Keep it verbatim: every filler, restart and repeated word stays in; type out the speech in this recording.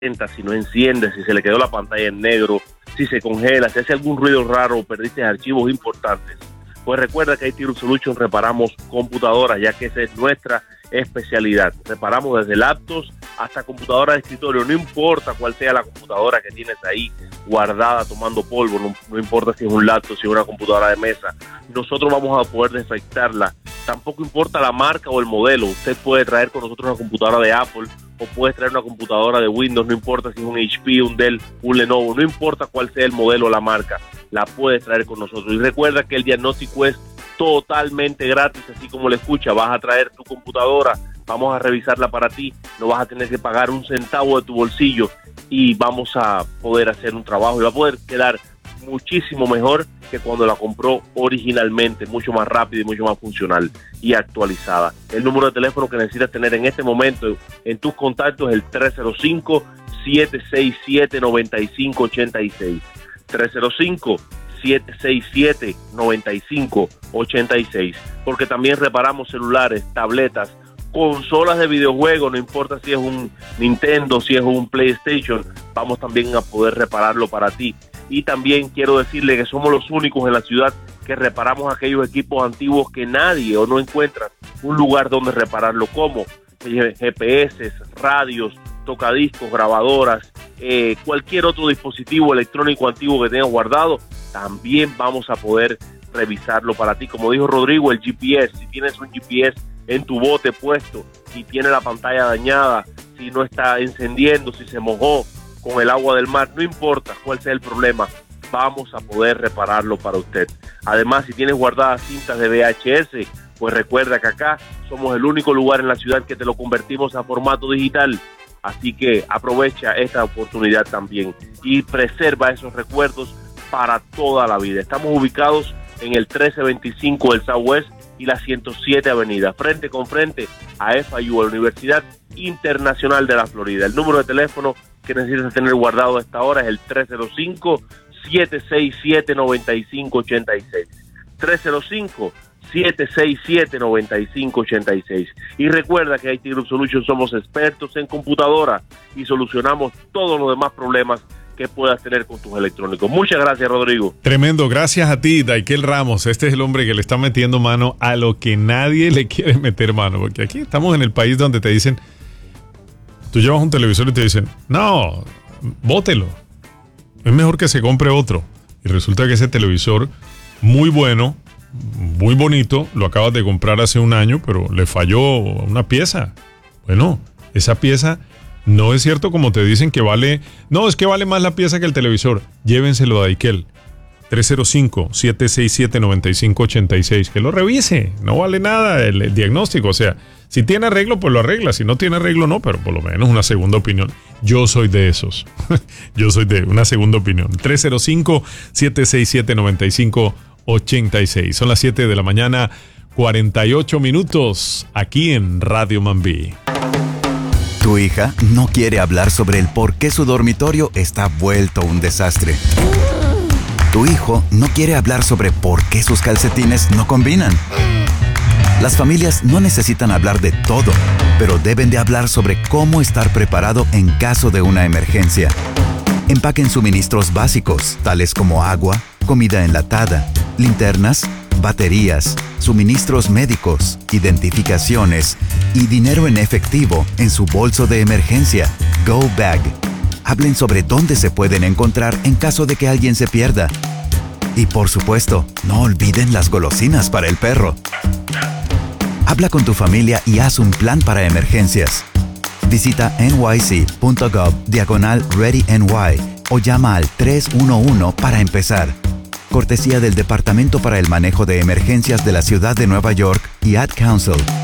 si no enciende, si se le quedó la pantalla en negro, si se congela, si hace algún ruido raro o perdiste archivos importantes, pues recuerda que en I T Group Solutions reparamos computadoras, ya que esa es nuestra especialidad. Reparamos desde laptops hasta computadoras de escritorio, no importa cuál sea la computadora que tienes ahí guardada tomando polvo, no, no importa si es un laptop, si es una computadora de mesa, nosotros vamos a poder desafectarla. Tampoco importa la marca o el modelo, usted puede traer con nosotros una computadora de Apple o puede traer una computadora de Windows, no importa si es un H P, un Dell, un Lenovo, no importa cuál sea el modelo o la marca, la puedes traer con nosotros. Y recuerda que el diagnóstico es totalmente gratis, así como le escucha, vas a traer tu computadora, vamos a revisarla para ti, no vas a tener que pagar un centavo de tu bolsillo y vamos a poder hacer un trabajo y va a poder quedar muchísimo mejor que cuando la compró originalmente, mucho más rápido y mucho más funcional y actualizada. El número de teléfono que necesitas tener en este momento en tus contactos es el tres cero cinco, siete seis siete, nueve cinco ocho seis, tres cero cinco, siete seis siete, nueve cinco ocho seis, porque también reparamos celulares, tabletas, consolas de videojuegos, no importa si es un Nintendo, si es un PlayStation, vamos también a poder repararlo para ti. Y también quiero decirle que somos los únicos en la ciudad que reparamos aquellos equipos antiguos que nadie o no encuentra un lugar donde repararlo, como G P S, radios, tocadiscos, grabadoras, eh, cualquier otro dispositivo electrónico antiguo que tengas guardado, también vamos a poder revisarlo para ti. Como dijo Rodrigo, el G P S, si tienes un G P S en tu bote puesto y tiene la pantalla dañada, si no está encendiendo, si se mojó con el agua del mar, no importa cuál sea el problema, vamos a poder repararlo para usted. Además, si tienes guardadas cintas de V H S, pues recuerda que acá somos el único lugar en la ciudad que te lo convertimos a formato digital, así que aprovecha esta oportunidad también y preserva esos recuerdos para toda la vida. Estamos ubicados en el trece veinticinco del Southwest y la ciento siete Avenida, frente con frente a F I U, la Universidad Internacional de la Florida. El número de teléfono que necesitas tener guardado a esta hora es el tres cero cinco, siete seis siete, nueve cinco ocho seis, tres cero cinco, siete seis siete, nueve cinco ocho seis. Y recuerda que I T Group Solutions somos expertos en computadora y solucionamos todos los demás problemas que puedas tener con tus electrónicos. Muchas gracias, Rodrigo. Tremendo, gracias a ti, Daikel Ramos. Este es el hombre que le está metiendo mano a lo que nadie le quiere meter mano, porque aquí estamos en el país donde te dicen, tú llevas un televisor y te dicen, no, bótelo, es mejor que se compre otro. Y resulta que ese televisor, muy bueno, muy bonito, lo acabas de comprar hace un año, pero le falló una pieza. Bueno, esa pieza no es cierto como te dicen que vale, no, es que vale más la pieza que el televisor. Llévenselo a Daikel, tres cero cinco, siete seis siete, nueve cinco ocho seis, que lo revise, no vale nada el, el diagnóstico, o sea, si tiene arreglo, pues lo arregla. Si no tiene arreglo, no, pero por lo menos una segunda opinión. Yo soy de esos. Yo soy de una segunda opinión. tres cero cinco, siete seis siete, nueve cinco ocho seis. Son las siete de la mañana, cuarenta y ocho minutos, aquí en Radio Mambí. Tu hija no quiere hablar sobre el por qué su dormitorio está vuelto un desastre. Tu hijo no quiere hablar sobre por qué sus calcetines no combinan. Las familias no necesitan hablar de todo, pero deben de hablar sobre cómo estar preparado en caso de una emergencia. Empaquen suministros básicos, tales como agua, comida enlatada, linternas, baterías, suministros médicos, identificaciones y dinero en efectivo en su bolso de emergencia, Go Bag. Hablen sobre dónde se pueden encontrar en caso de que alguien se pierda. Y por supuesto, no olviden las golosinas para el perro. Habla con tu familia y haz un plan para emergencias. Visita nyc.gov diagonal ReadyNY o llama al tres uno uno para empezar. Cortesía del Departamento para el Manejo de Emergencias de la Ciudad de Nueva York y Ad Council.